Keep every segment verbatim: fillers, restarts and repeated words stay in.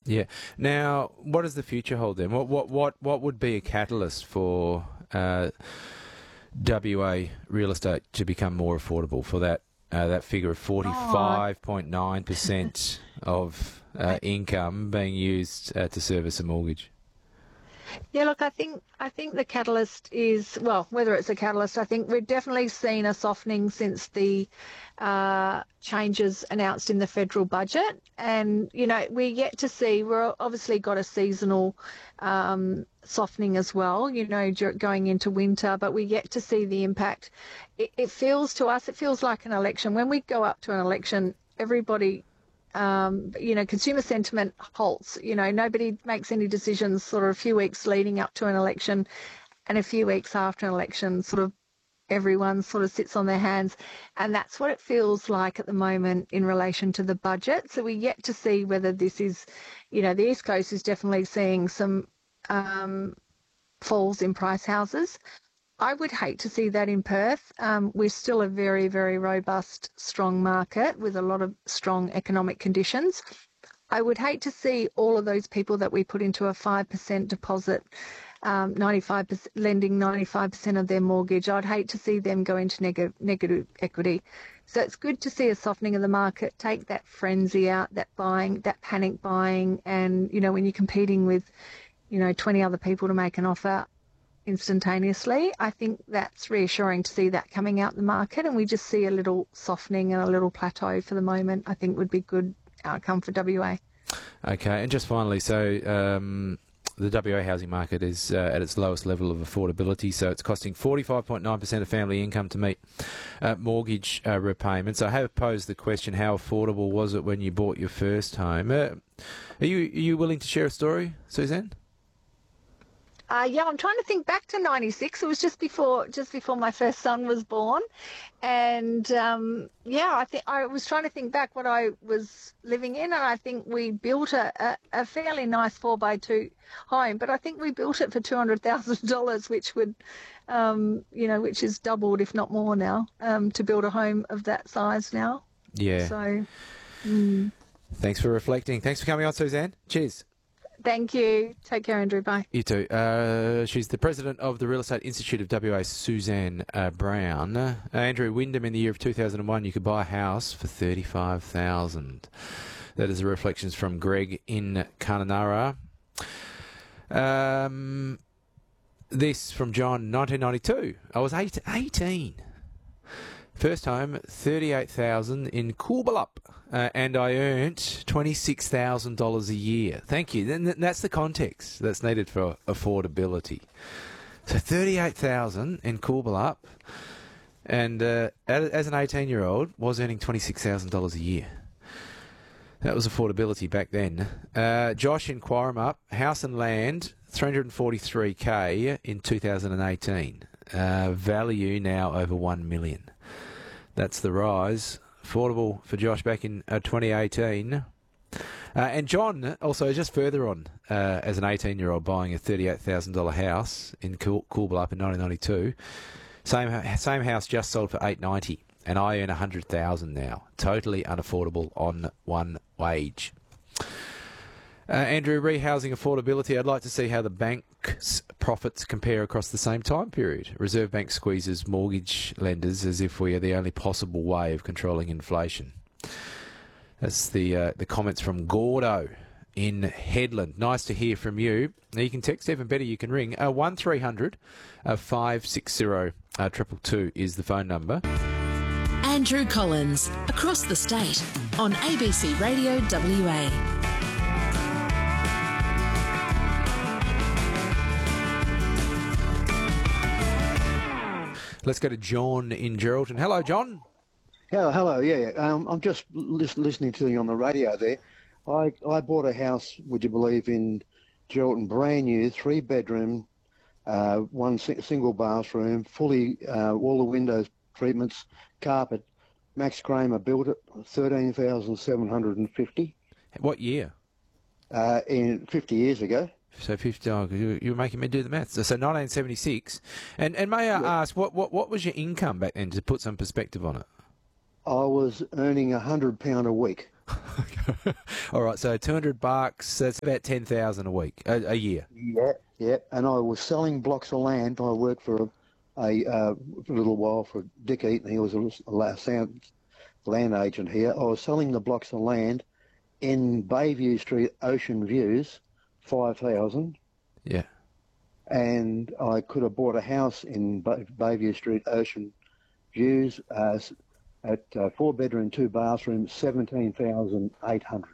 Yeah. Now, what does the future hold then? What what what, what would be a catalyst for uh, W A real estate to become more affordable, for that uh, that figure of forty-five point nine percent of uh, income being used uh, to service a mortgage? Yeah, look, I think I think the catalyst is, well, whether it's a catalyst, I think we've definitely seen a softening since the uh, changes announced in the federal budget. And, you know, we're yet to see, we're obviously got a seasonal um, softening as well, you know, going into winter, but we're yet to see the impact. It, it feels to us, it feels like an election. When we go up to an election, everybody Um, you know, consumer sentiment halts. You know, nobody makes any decisions sort of a few weeks leading up to an election, and a few weeks after an election, sort of everyone sort of sits on their hands. And that's what it feels like at the moment in relation to the budget. So we're yet to see whether this is, you know, the East Coast is definitely seeing some um, falls in price houses. I would hate to see that in Perth. Um, we're still a very, very robust, strong market with a lot of strong economic conditions. I would hate to see all of those people that we put into a five percent deposit, um, ninety-five percent lending ninety-five percent of their mortgage. I'd hate to see them go into neg- negative equity. So it's good to see a softening of the market, take that frenzy out, that buying, that panic buying. And, you know, when you're competing with, you know, twenty other people to make an offer instantaneously, I think that's reassuring to see that coming out the market, and we just see a little softening and a little plateau for the moment. I think would be good outcome for W A. Okay, and just finally, so um, the W A housing market is uh, at its lowest level of affordability, so it's costing forty-five point nine percent of family income to meet uh, mortgage uh, repayments. I have posed the question, how affordable was it when you bought your first home? Uh, are you are you willing to share a story, Suzanne? Uh, yeah, I'm trying to think back to ninety-six. It was just before just before my first son was born. And, um, yeah, I think I was trying to think back what I was living in, and I think we built a, a, a fairly nice four by two home, but I think we built it for two hundred thousand dollars, which would, um, you know, which is doubled, if not more now, um, to build a home of that size now. Yeah. So, mm. Thanks for reflecting. Thanks for coming on, Suzanne. Cheers. Thank you. Take care, Andrew. Bye. You too. Uh, she's the president of the Real Estate Institute of W A, Suzanne uh, Brown. Uh, Andrew Wyndham, in the year of two thousand one, you could buy a house for thirty-five thousand dollars. That is the reflections from Greg in Kununurra. Um, this from John, nineteen ninety-two. I was eight, eighteen. First home, thirty-eight thousand dollars in Coolbalup, uh, and I earned twenty-six thousand dollars a year. Thank you. Then that's the context that's needed for affordability. So thirty-eight thousand dollars in Coolbalup, and uh, as an eighteen-year-old, was earning twenty-six thousand dollars a year. That was affordability back then. Uh, Josh in Quaremup, house and land, three hundred forty-three thousand in two thousand eighteen. Uh, value now over one million dollars. That's the rise. Affordable for Josh back in uh, twenty eighteen. Uh, and John, also just further on, uh, as an eighteen-year-old buying a thirty-eight thousand dollars house in Cool- Coolbalup in nineteen ninety-two. Same same house just sold for eight hundred ninety dollars, and I earn one hundred thousand dollars now. Totally unaffordable on one wage. Uh, Andrew, rehousing affordability. I'd like to see how the bank's profits compare across the same time period. Reserve Bank squeezes mortgage lenders as if we are the only possible way of controlling inflation. That's the uh, the comments from Gordo in Headland. Nice to hear from you. Now you can text, even better, you can ring. Uh, one three hundred five six zero two two two is the phone number. Andrew Collins, across the state on A B C Radio W A. Let's go to John in Geraldton. Hello, John. Hello, hello. Yeah, um, I'm just lis- listening to you on the radio there. I I bought a house, would you believe, in Geraldton, brand new, three bedroom, uh, one si- single bathroom, fully uh, all the windows treatments, carpet. Max Kramer built it, thirteen thousand seven hundred fifty. What year? Uh, in fifty years ago. So fifty. Oh, you, you were making me do the maths. So nineteen seventy-six. And and may I Yeah. ask, what, what what was your income back then, to put some perspective on it? I was earning a hundred pound a week. All right, so two hundred bucks, that's about ten thousand a week, a, a year. Yeah, yeah. And I was selling blocks of land. I worked for a, a, uh, for a little while for Dick Eaton. He was a, a sound, land agent here. I was selling the blocks of land in Bayview Street, Ocean Views, five thousand. Yeah. And I could have bought a house in Bay- Bayview Street, Ocean Views, uh, at uh, four bedroom, two bathrooms, seventeen thousand eight hundred.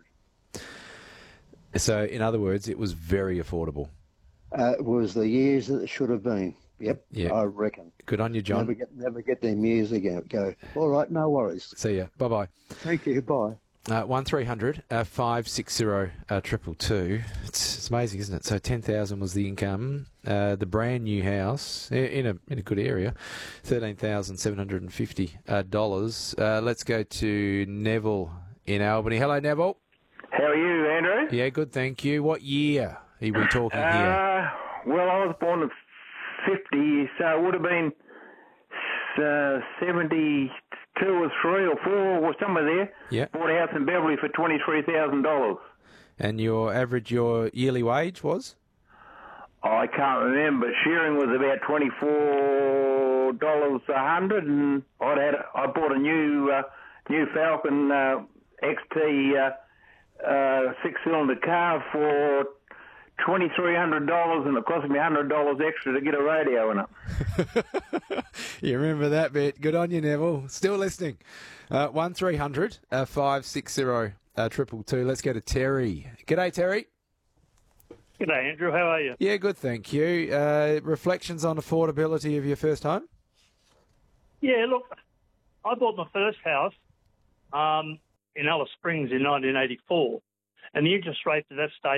So, in other words, it was very affordable. Uh, it was the years that it should have been. Yep, Yeah. I reckon. Good on you, John. Never get, never get them years ago. Go. All right, no worries. See ya. Bye-bye. Thank you. Bye. Uh, one three hundred uh, five six zero uh, triple two. It's, it's amazing, isn't it? So ten thousand was the income. Uh, the brand new house i- in a in a good area, thirteen thousand seven hundred and fifty uh, dollars. Uh, let's go to Neville in Albany. Hello, Neville. How are you, Andrew? Yeah, good, thank you. What year are we talking here? Uh, well, I was born in fifty, so it would have been uh, seventy-two or three or four or somewhere there. Yeah. Bought a house in Beverly for twenty-three thousand dollars. And your average, your yearly wage was? I can't remember. Sharing was about twenty-four dollars a hundred, and I'd had I bought a new uh, new Falcon uh, X T uh, uh, six-cylinder car for twenty-three hundred dollars, and it cost me one hundred dollars extra to get a radio in it. You remember that bit. Good on you, Neville. Still listening. Uh, one three hundred five six zero triple two. Let's go to Terry. G'day, Terry. G'day, Andrew. How are you? Yeah, good, thank you. Uh, reflections on affordability of your first home? Yeah, look, I bought my first house um, in Alice Springs in nineteen eighty-four, and the interest rate at that stage